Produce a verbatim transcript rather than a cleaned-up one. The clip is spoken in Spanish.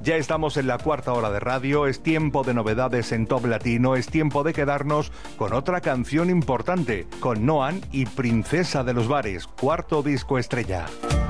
Ya estamos en la cuarta hora de radio, es tiempo de novedades en Top Latino, es tiempo de quedarnos con otra canción importante, con Noan y Princesa de los Bares, cuarto disco estrella.